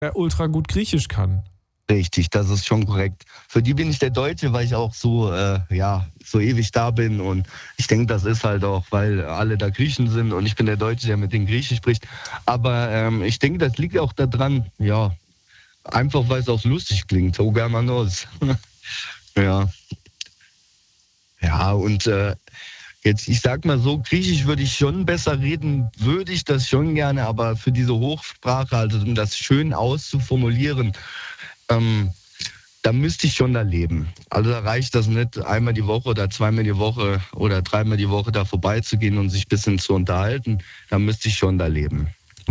der ultra gut Griechisch kann. Richtig, das ist schon korrekt. Für die bin ich der Deutsche, weil ich auch so ewig da bin. Und ich denke, das ist halt auch, weil alle da Griechen sind und ich bin der Deutsche, der mit den Griechen spricht. Aber ich denke, das liegt auch daran, ja, einfach weil es auch lustig klingt. Ogermanos. Ja. Ja, und jetzt, ich sag mal so, Griechisch würde ich schon besser reden, würde ich das schon gerne, aber für diese Hochsprache, also um das schön auszuformulieren, da müsste ich schon da leben. Also da reicht das nicht, einmal die Woche oder zweimal die Woche oder dreimal die Woche da vorbeizugehen und sich ein bisschen zu unterhalten. Da müsste ich schon da leben.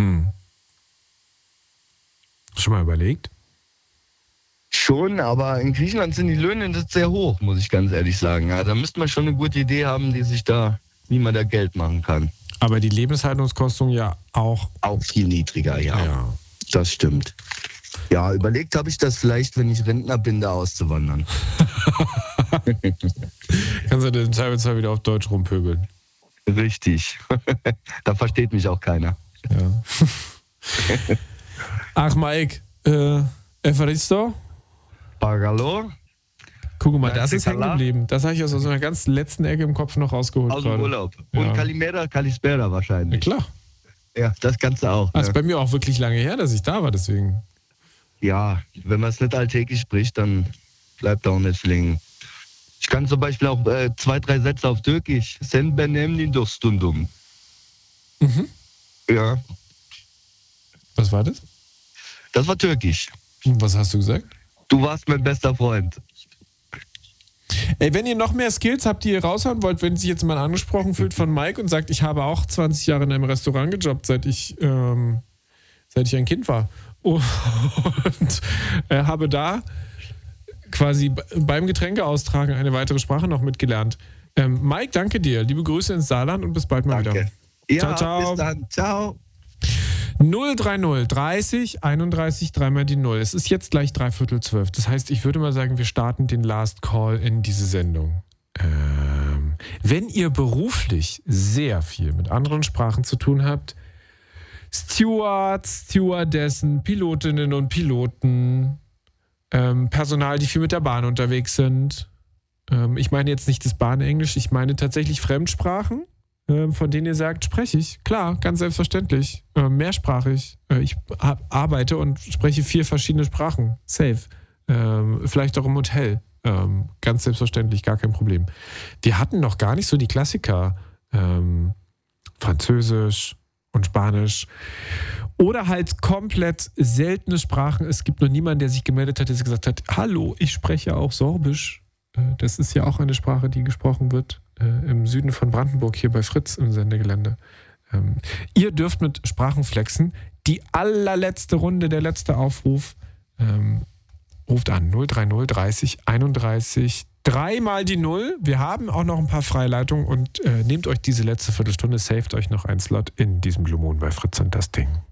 Schon mal überlegt? Schon, aber in Griechenland sind die Löhne nicht sehr hoch, muss ich ganz ehrlich sagen. Ja, da müsste man schon eine gute Idee haben, wie man da Geld machen kann. Aber die Lebenshaltungskosten ja auch... Auch viel niedriger, ja. Das stimmt. Ja, überlegt habe ich das vielleicht, wenn ich Rentner bin, da auszuwandern. Kannst du den Zweifelsfall wieder auf Deutsch rumpöbeln. Richtig. Da versteht mich auch keiner. Ja. Ach, Mike, Evaristo? Pagalo? Guck mal, das ist hängen geblieben. Das habe ich aus so einer ganz letzten Ecke im Kopf noch rausgeholt. Aus dem Urlaub. Und ja. Kalimera, Kalispera wahrscheinlich. Ja, klar. Ja, das kannst du auch. Das ist bei mir auch wirklich lange her, dass ich da war, deswegen. Ja, wenn man es nicht alltäglich spricht, dann bleibt da auch nicht viel hängen. Ich kann zum Beispiel auch 2, 3 Sätze auf Türkisch. Sen benem dostundum. Ja. Was war das? Das war Türkisch. Und was hast du gesagt? Du warst mein bester Freund. Ey, wenn ihr noch mehr Skills habt, die ihr raushauen wollt, wenn sich jetzt mal angesprochen fühlt von Mike und sagt, ich habe auch 20 Jahre in einem Restaurant gejobbt, seit ich ein Kind war. Und habe da quasi beim Getränkeaustragen eine weitere Sprache noch mitgelernt. Mike, danke dir. Liebe Grüße ins Saarland und bis bald mal wieder. Ja, ciao, ciao. Bis dann. Ciao. 030 30 31 3 die 0. Es ist jetzt gleich 11:45. Das heißt, ich würde mal sagen, wir starten den Last Call in diese Sendung. Wenn ihr beruflich sehr viel mit anderen Sprachen zu tun habt, Stewards, Stewardessen, Pilotinnen und Piloten, Personal, die viel mit der Bahn unterwegs sind. Ich meine jetzt nicht das Bahnenglisch, ich meine tatsächlich Fremdsprachen, von denen ihr sagt, spreche ich. Klar, ganz selbstverständlich. Mehrsprachig. Ich arbeite und spreche 4 verschiedene Sprachen. Safe. Vielleicht auch im Hotel. Ganz selbstverständlich, gar kein Problem. Wir hatten noch gar nicht so die Klassiker. Französisch und Spanisch. Oder halt komplett seltene Sprachen. Es gibt noch niemanden, der sich gemeldet hat, der gesagt hat, hallo, ich spreche auch Sorbisch. Das ist ja auch eine Sprache, die gesprochen wird im Süden von Brandenburg, hier bei Fritz im Sendegelände. Ihr dürft mit Sprachen flexen. Die allerletzte Runde, der letzte Aufruf, ruft an 030 30 31 3 mal die 0. Wir haben auch noch ein paar Freileitungen und nehmt euch diese letzte Viertelstunde, saved euch noch einen Slot in diesem Blue Moon bei Fritz und das Ding.